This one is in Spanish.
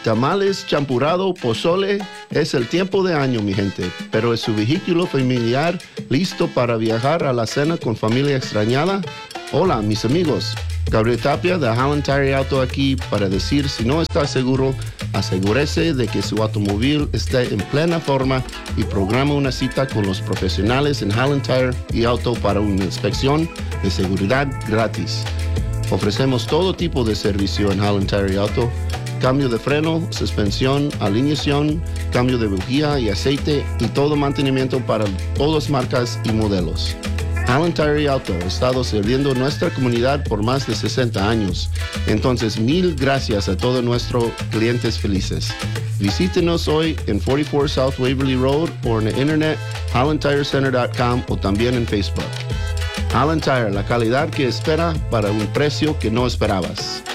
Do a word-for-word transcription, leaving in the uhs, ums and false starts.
Tamales, champurrado, pozole, es el tiempo de año, mi gente. Pero ¿es su vehículo familiar listo para viajar a la cena con familia extrañada? Hola, mis amigos. Gabriel Tapia de Highland Tire Auto aquí para decir, si no está seguro, asegúrese de que su automóvil esté en plena forma y programa una cita con los profesionales en Highland Tire y Auto para una inspección de seguridad gratis. Ofrecemos todo tipo de servicio en Highland Tire y Auto: cambio de freno, suspensión, alineación, cambio de bujía y aceite y todo mantenimiento para todas marcas y modelos. Highland Tire y Auto ha estado sirviendo nuestra comunidad por más de sesenta años. Entonces, mil gracias a todos nuestros clientes felices. Visítenos hoy en cuarenta y cuatro South Waverly Road o en el internet highland tire center punto com o también en Facebook. Highland Tire, la calidad que espera para un precio que no esperabas.